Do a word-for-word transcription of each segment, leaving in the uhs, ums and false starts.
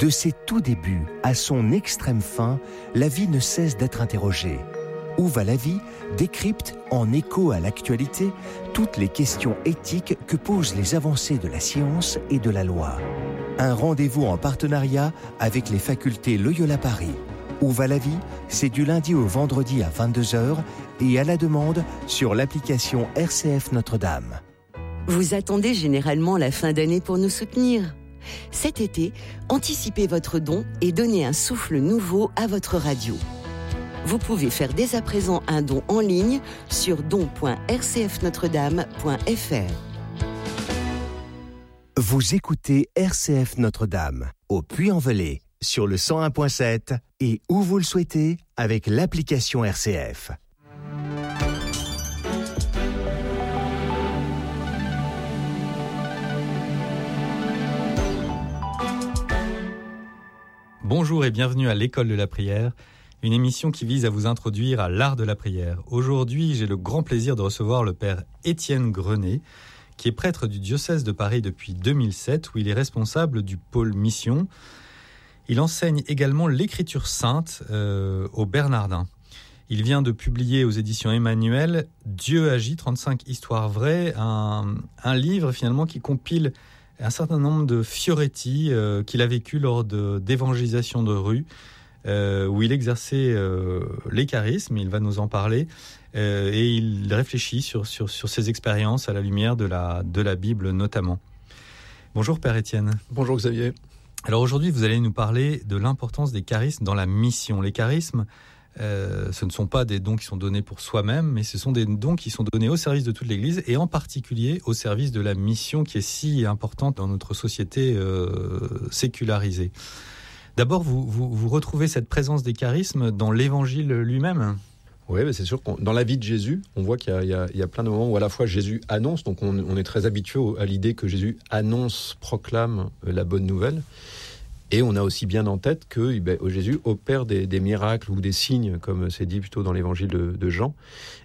De ses tout débuts à son extrême fin, la vie ne cesse d'être interrogée. Où va la vie décrypte, en écho à l'actualité, toutes les questions éthiques que posent les avancées de la science et de la loi. Un rendez-vous en partenariat avec les facultés Loyola Paris. Où va la vie? C'est du lundi au vendredi à vingt-deux heures et à la demande sur l'application R C F Notre-Dame. Vous attendez généralement la fin d'année pour nous soutenir. Cet été, anticipez votre don et donnez un souffle nouveau à votre radio. Vous pouvez faire dès à présent un don en ligne sur don point r c f notre dame point f r. Vous écoutez R C F Notre-Dame, au Puy-en-Velay, sur le cent un point sept et où vous le souhaitez avec l'application R C F. Bonjour et bienvenue à l'École de la prière, une émission qui vise à vous introduire à l'art de la prière. Aujourd'hui, j'ai le grand plaisir de recevoir le père Étienne Grenet, qui est prêtre du diocèse de Paris depuis deux mille sept, où il est responsable du pôle mission. Il enseigne également l'écriture sainte euh, aux Bernardins. Il vient de publier aux éditions Emmanuel « Dieu agit, trente-cinq histoires vraies », un, un livre finalement qui compile un certain nombre de fioretti euh, qu'il a vécu lors de, d'évangélisation de rue, euh, où il exerçait euh, les charismes, il va nous en parler, euh, et il réfléchit sur, sur, sur ses expériences à la lumière de la, de la Bible notamment. Bonjour Père Étienne. Bonjour Xavier. Alors aujourd'hui, vous allez nous parler de l'importance des charismes dans la mission. Les charismes, euh, ce ne sont pas des dons qui sont donnés pour soi-même, mais ce sont des dons qui sont donnés au service de toute l'Église et en particulier au service de la mission qui est si importante dans notre société euh, sécularisée. D'abord, vous, vous, vous retrouvez cette présence des charismes dans l'Évangile lui-même ? Oui, mais c'est sûr que dans la vie de Jésus, on voit qu'il y a, il y a, il y a plein de moments où à la fois Jésus annonce, donc on, on est très habitué à l'idée que Jésus annonce, proclame la bonne nouvelle, et on a aussi bien en tête que ben, Jésus opère des, des miracles ou des signes, comme c'est dit plutôt dans l'évangile de, de Jean,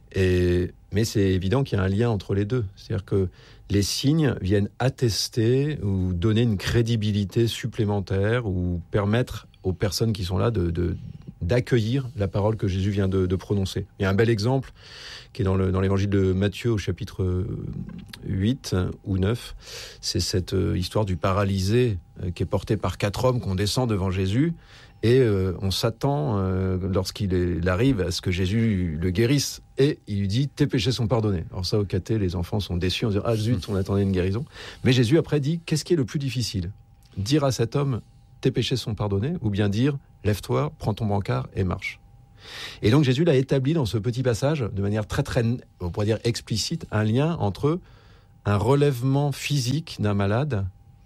et, mais c'est évident qu'il y a un lien entre les deux, c'est-à-dire que les signes viennent attester ou donner une crédibilité supplémentaire ou permettre aux personnes qui sont là de... de d'accueillir la parole que Jésus vient de, de prononcer. Il y a un bel exemple qui est dans, le, dans l'évangile de Matthieu au chapitre huit ou neuf. C'est cette euh, histoire du paralysé euh, qui est porté par quatre hommes qu'on descend devant Jésus et euh, on s'attend euh, lorsqu'il est, il arrive à ce que Jésus le guérisse et il lui dit « tes péchés sont pardonnés ». Alors ça au caté, les enfants sont déçus, on se dit « ah zut, on attendait une guérison ». Mais Jésus après dit « qu'est-ce qui est le plus difficile ? Dire à cet homme « tes péchés sont pardonnés » ou bien dire « lève-toi, prends ton brancard et marche ». Et donc Jésus l'a établi dans ce petit passage, de manière très très, on pourrait dire explicite, un lien entre un relèvement physique d'un malade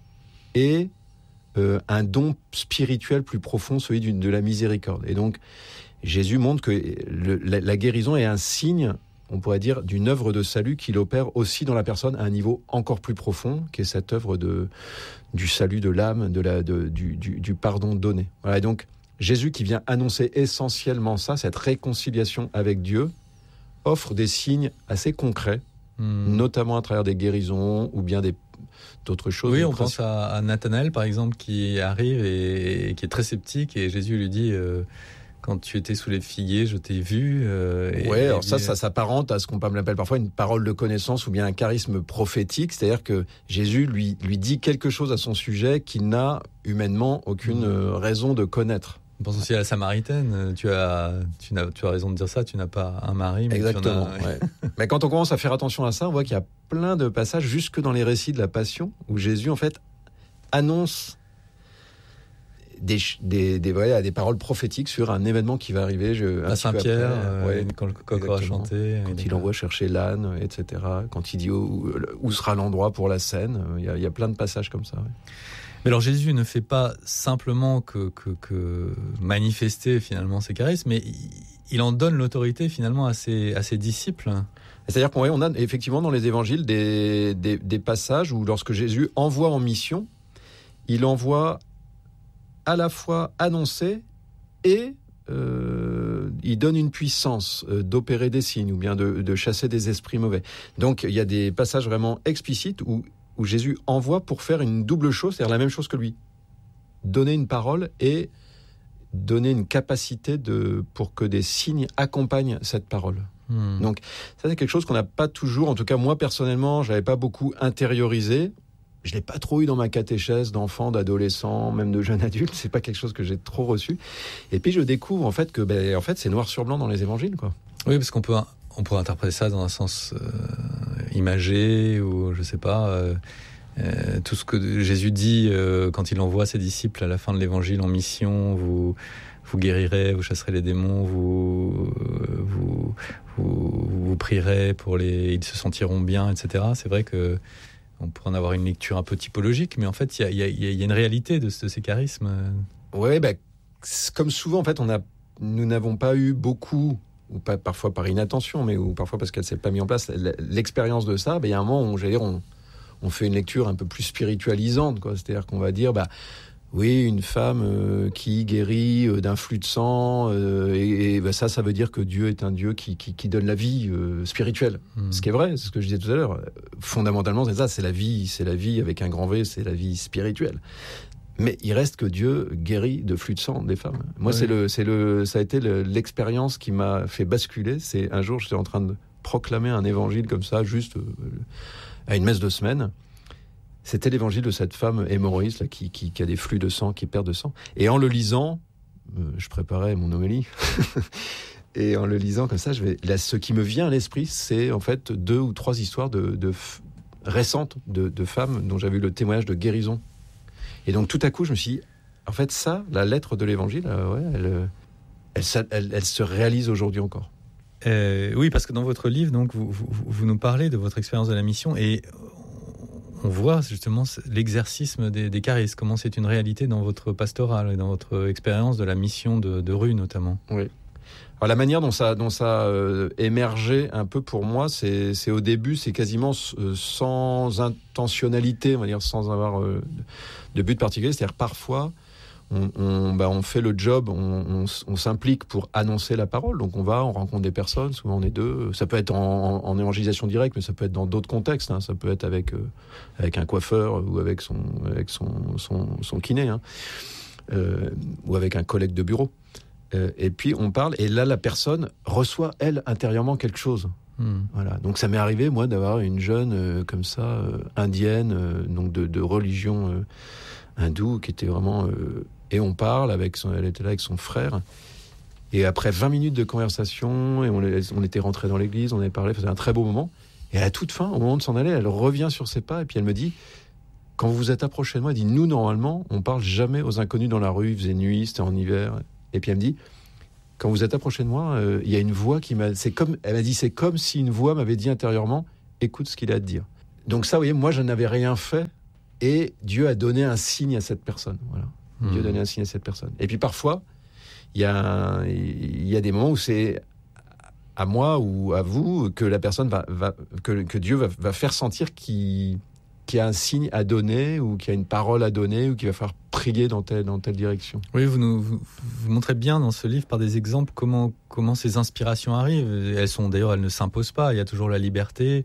et euh, un don spirituel plus profond, celui d'une, de la miséricorde. Et donc Jésus montre que le, la, la guérison est un signe, on pourrait dire, d'une œuvre de salut qu'il opère aussi dans la personne à un niveau encore plus profond, qui est cette œuvre de, du salut de l'âme, de la, de, du, du, du pardon donné. Voilà, et donc Jésus qui vient annoncer essentiellement ça, cette réconciliation avec Dieu, offre des signes assez concrets, mmh. notamment à travers des guérisons ou bien des, d'autres choses. Oui, on pense à, à Nathanaël par exemple qui arrive et, et qui est très sceptique et Jésus lui dit... Euh... Quand tu étais sous les figuiers, je t'ai vu. Euh, oui, alors ça, ça s'apparente à ce qu'on appelle parfois une parole de connaissance ou bien un charisme prophétique. C'est-à-dire que Jésus lui, lui dit quelque chose à son sujet qu'il n'a humainement aucune mmh. raison de connaître. On pense aussi à la Samaritaine. Tu as, tu, n'as, tu as raison de dire ça, tu n'as pas un mari. Mais exactement. Tu en as... ouais. Mais quand on commence à faire attention à ça, on voit qu'il y a plein de passages, jusque dans les récits de la Passion, où Jésus, en fait, annonce... Des, des, des, ouais, des paroles prophétiques sur un événement qui va arriver. Je, à Saint-Pierre, euh, ouais, quand le coq aura chanté. Quand il envoie chercher l'âne, et cetera. Quand il dit où, où sera l'endroit pour la scène. Il y a, il y a plein de passages comme ça. Ouais. Mais alors Jésus ne fait pas simplement que, que, que manifester finalement ses charismes, mais il en donne l'autorité finalement à ses, à ses disciples. C'est-à-dire qu'on on a effectivement dans les évangiles des, des, des passages où lorsque Jésus envoie en mission, il envoie à la fois annoncer et euh, il donne une puissance euh, d'opérer des signes ou bien de, de chasser des esprits mauvais. Donc il y a des passages vraiment explicites où, où Jésus envoie pour faire une double chose, c'est-à-dire la même chose que lui. donner une parole et donner une capacité de, pour que des signes accompagnent cette parole. Mmh. Donc ça, c'est quelque chose qu'on n'a pas toujours, en tout cas moi personnellement, je n'avais pas beaucoup intériorisé. Je ne l'ai pas trop eu dans ma catéchèse d'enfants, d'adolescents, même de jeunes adultes. C'est pas quelque chose que j'ai trop reçu. Et puis je découvre en fait que ben, en fait, c'est noir sur blanc dans les évangiles, quoi. Oui, parce qu'on peut, on peut interpréter ça dans un sens euh, imagé ou je sais pas. Euh, euh, tout ce que Jésus dit euh, quand il envoie ses disciples à la fin de l'évangile en mission, vous, vous guérirez, vous chasserez les démons, vous, vous, vous, vous prierez pour les, ils se sentiront bien, et cetera. C'est vrai que on pourrait en avoir une lecture un peu typologique, mais en fait, il y, y, y, y a une réalité de, de ces charismes. Oui, bah, comme souvent, en fait, on a, nous n'avons pas eu beaucoup, ou pas, parfois par inattention, mais ou parfois parce qu'elle ne s'est pas mise en place, l'expérience de ça. Bah, y a un moment où, j'allais dire, on, on fait une lecture un peu plus spiritualisante, quoi. C'est-à-dire qu'on va dire, bah, oui, une femme euh, qui guérit euh, d'un flux de sang, euh, et, et bah, ça, ça veut dire que Dieu est un Dieu qui, qui, qui donne la vie euh, spirituelle. Mmh. Ce qui est vrai, c'est ce que je disais tout à l'heure. Fondamentalement, c'est ça, c'est la vie, c'est la vie avec un grand V, c'est la vie spirituelle. Mais il reste que Dieu guérit de flux de sang des femmes. Moi, oui. c'est le, c'est le, ça a été le, l'expérience qui m'a fait basculer. C'est un jour, j'étais en train de proclamer un évangile comme ça, juste euh, à une messe de semaine. C'était l'évangile de cette femme hémorroïde là, qui, qui, qui a des flux de sang, qui perd de sang. Et en le lisant, euh, je préparais mon homélie, et en le lisant comme ça, je vais, là, ce qui me vient à l'esprit, c'est en fait deux ou trois histoires de, de, récentes de, de femmes dont j'avais eu le témoignage de guérison. Et donc tout à coup, je me suis dit, en fait ça, la lettre de l'évangile, euh, ouais, elle, elle, elle, elle se réalise aujourd'hui encore. Euh, oui, parce que dans votre livre, donc, vous, vous, vous nous parlez de votre expérience de la mission et on voit justement l'exercice des, des charismes, comment c'est une réalité dans votre pastoral et dans votre expérience de la mission de, de rue notamment. Oui. Alors la manière dont ça, dont ça euh, émergeait un peu pour moi, c'est, c'est au début, c'est quasiment euh, sans intentionnalité, on va dire, sans avoir euh, de but particulier. C'est-à-dire parfois, on, on, bah, on fait le job, on, on, on s'implique pour annoncer la parole. Donc on va, on rencontre des personnes, souvent on est deux. Ça peut être en, en, en évangélisation directe, mais ça peut être dans d'autres contextes. Hein. Ça peut être avec, euh, avec un coiffeur ou avec son, avec son, son, son kiné, hein. euh, ou avec un collègue de bureau. Euh, et puis on parle, et là la personne reçoit, elle, intérieurement quelque chose. Mmh. Voilà. Donc ça m'est arrivé, moi, d'avoir une jeune euh, comme ça, euh, indienne, euh, donc de, de religion euh, hindoue, qui était vraiment... Euh, et on parle, avec son, elle était là avec son frère. Et après vingt minutes de conversation, et on, on était rentrés dans l'église, on avait parlé, c'était un très beau moment. Et à la toute fin, au moment de s'en aller, elle revient sur ses pas, et puis elle me dit, quand vous vous êtes approché de moi, elle dit, nous, normalement, on parle jamais aux inconnus dans la rue, il faisait nuit, c'était en hiver. Et puis elle me dit, quand vous êtes approché de moi, il euh, y a une voix qui m'a... C'est comme, elle m'a dit, c'est comme si une voix m'avait dit intérieurement, écoute ce qu'il a à te dire. Donc ça, vous voyez, moi, je n'avais rien fait, et Dieu a donné un signe à cette personne. Voilà. Mmh. Dieu a donné un signe à cette personne. Et puis parfois, il y a, il y a des moments où c'est à moi ou à vous que la personne va, va que, que Dieu va, va faire sentir qu'il, qu'il y a un signe à donner ou qu'il y a une parole à donner ou qu'il va falloir prier dans telle, dans telle direction. Oui, vous, nous, vous, vous montrez bien dans ce livre par des exemples comment, comment ces inspirations arrivent. Elles sont d'ailleurs, elles ne s'imposent pas. Il y a toujours la liberté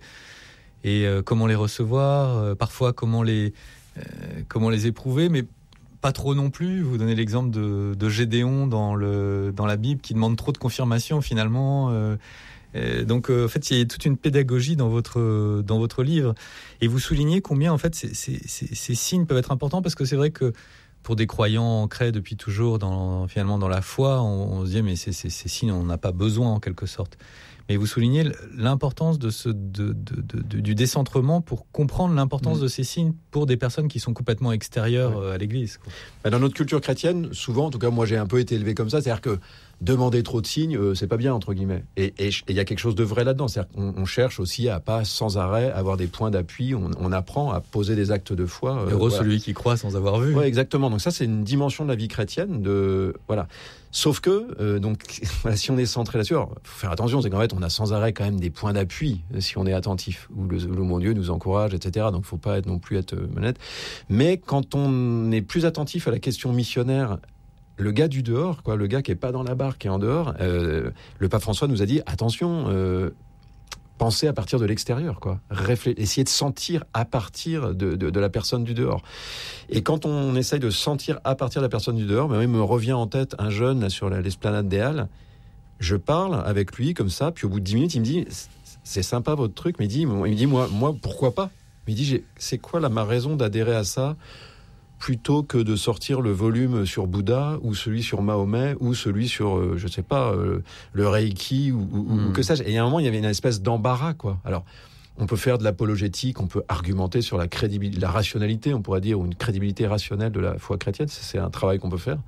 et euh, comment les recevoir. Euh, parfois, comment les euh, comment les éprouver, mais pas trop non plus. Vous donnez l'exemple de, de Gédéon dans le dans la Bible qui demande trop de confirmation finalement. Euh, Et donc, euh, en fait, il y a toute une pédagogie dans votre dans votre livre, et vous soulignez combien, en fait, ces, ces, ces, ces signes peuvent être importants, parce que c'est vrai que pour des croyants ancrés depuis toujours dans finalement dans la foi, on, on se dit mais ces, ces, ces signes, on n'a pas besoin en quelque sorte. Mais vous soulignez l'importance de ce de, de, de, de, du décentrement pour comprendre l'importance mmh. de ces signes pour des personnes qui sont complètement extérieures ouais. à l'Église. Quoi. Dans notre culture chrétienne, souvent, en tout cas, moi, j'ai un peu été élevé comme ça, c'est-à-dire que demander trop de signes, euh, c'est pas bien, entre guillemets. Et il y a quelque chose de vrai là-dedans. C'est-à-dire qu'on on cherche aussi à pas sans arrêt avoir des points d'appui. On, on apprend à poser des actes de foi. Euh, Heureux voilà. celui qui croit sans avoir vu. Oui, exactement. Donc ça, c'est une dimension de la vie chrétienne. De voilà. Sauf que, euh, donc, si on est centré là-dessus, il faut faire attention. C'est qu'en fait, on a sans arrêt quand même des points d'appui si on est attentif, où le, le bon Dieu nous encourage, et cetera. Donc, il ne faut pas être non plus être malhonnête. Mais quand on est plus attentif à la question missionnaire, le gars du dehors, quoi, le gars qui est pas dans la barque, qui est en dehors, euh, le pape François nous a dit attention, euh, penser à partir de l'extérieur, quoi. Réflé- essayer de sentir à partir de, de, de la personne du dehors. Et quand on essaye de sentir à partir de la personne du dehors, ben, il me revient en tête un jeune là, sur la, l'esplanade des Halles. Je parle avec lui comme ça, puis au bout de dix minutes, il me dit « C'est sympa votre truc », mais il, dit, il me dit moi, « Moi, pourquoi pas ?» Il me dit j'ai, « C'est quoi là, ma raison d'adhérer à ça plutôt que de sortir le volume sur Bouddha ou celui sur Mahomet ou celui sur, euh, je sais pas, euh, le Reiki ou, ou, mmh. ou que sais-je » Et il y a un moment, il y avait une espèce d'embarras, quoi. Alors, on peut faire de l'apologétique, on peut argumenter sur la crédibilité, la rationalité, on pourrait dire, ou une crédibilité rationnelle de la foi chrétienne. C'est un travail qu'on peut faire.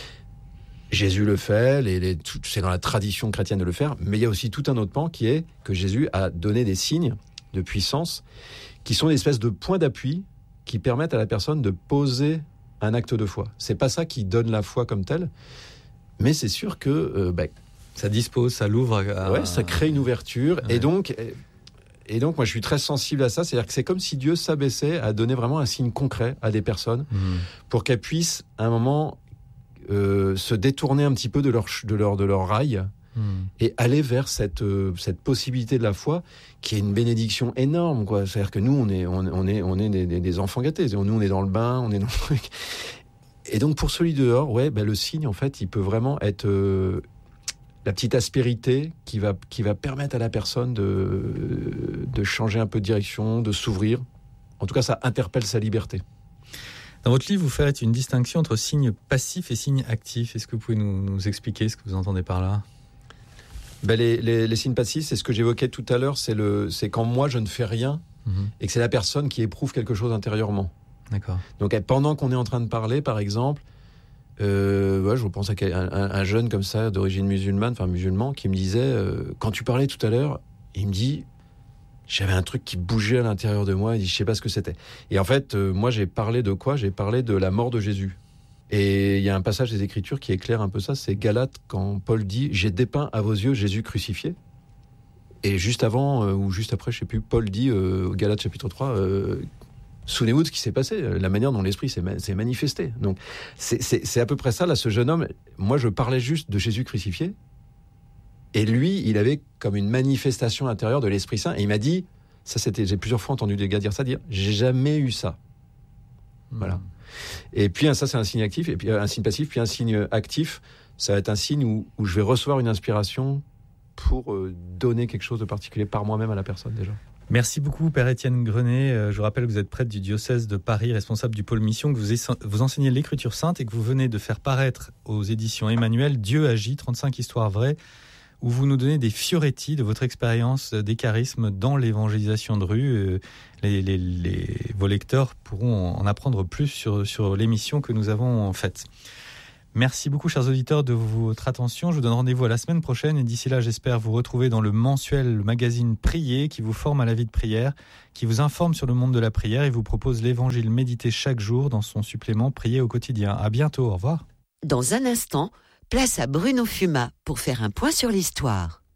Jésus le fait, les, les, tout, c'est dans la tradition chrétienne de le faire, mais il y a aussi tout un autre pan qui est que Jésus a donné des signes de puissance qui sont des espèces de points d'appui qui permettent à la personne de poser un acte de foi. C'est pas ça qui donne la foi comme telle, mais c'est sûr que euh, bah, ça dispose, ça l'ouvre. À... Ouais, ça crée une ouverture, ouais. et donc. Et donc, moi, je suis très sensible à ça. C'est-à-dire que c'est comme si Dieu s'abaissait à donner vraiment un signe concret à des personnes mmh. pour qu'elles puissent, à un moment, euh, se détourner un petit peu de leur, de leur, de leur rail mmh. et aller vers cette, euh, cette possibilité de la foi qui est une bénédiction énorme, quoi. C'est-à-dire que nous, on est, on, on est, on est des, des, des enfants gâtés. Nous, on est dans le bain, on est dans le truc. Et donc, pour celui dehors, ouais, ben, le signe, en fait, il peut vraiment être... Euh, la petite aspérité qui va, qui va permettre à la personne de, de changer un peu de direction, de s'ouvrir. En tout cas, ça interpelle sa liberté. Dans votre livre, vous faites une distinction entre signe passif et signe actif. Est-ce que vous pouvez nous, nous expliquer ce que vous entendez par là ? ben les, les, les signes passifs, c'est ce que j'évoquais tout à l'heure, c'est, le, c'est quand moi je ne fais rien mmh. et que c'est la personne qui éprouve quelque chose intérieurement. D'accord. Donc pendant qu'on est en train de parler, par exemple, Euh, ouais, je pense à un, un, un jeune comme ça, d'origine musulmane, enfin musulman, qui me disait, euh, quand tu parlais tout à l'heure, il me dit, j'avais un truc qui bougeait à l'intérieur de moi, il dit, je sais pas ce que c'était. Et en fait, euh, moi, j'ai parlé de quoi ? J'ai parlé de la mort de Jésus. Et il y a un passage des Écritures qui éclaire un peu ça, c'est Galates, quand Paul dit, j'ai dépeint à vos yeux Jésus crucifié. Et juste avant, euh, ou juste après, je sais plus, Paul dit, euh, Galates chapitre trois, euh, souvenez-vous de ce qui s'est passé, la manière dont l'esprit s'est, s'est manifesté. Donc, c'est, c'est, c'est à peu près ça, là, ce jeune homme. Moi, je parlais juste de Jésus crucifié. Et lui, il avait comme une manifestation intérieure de l'Esprit Saint. Et il m'a dit, ça c'était, j'ai plusieurs fois entendu des gars dire ça, dire, j'ai jamais eu ça. Mmh. Voilà. Et puis, ça, c'est un signe actif, et puis un signe passif, puis un signe actif, ça va être un signe où, où je vais recevoir une inspiration pour euh, donner quelque chose de particulier par moi-même à la personne, déjà. Merci beaucoup, Père Étienne Grenet. Je rappelle que vous êtes prêtre du diocèse de Paris, responsable du pôle mission, que vous, vous enseignez l'écriture sainte et que vous venez de faire paraître aux éditions Emmanuel Dieu agit, trente-cinq histoires vraies, où vous nous donnez des fioretti de votre expérience des charismes dans l'évangélisation de rue. Les, les, les, vos lecteurs pourront en apprendre plus sur, sur l'émission que nous avons faite. Merci beaucoup, chers auditeurs, de votre attention. Je vous donne rendez-vous à la semaine prochaine et d'ici là, j'espère vous retrouver dans le mensuel le magazine Prier qui vous forme à la vie de prière, qui vous informe sur le monde de la prière et vous propose l'évangile médité chaque jour dans son supplément Prier au quotidien. À bientôt, au revoir. Dans un instant, place à Bruno Fuma pour faire un point sur l'histoire.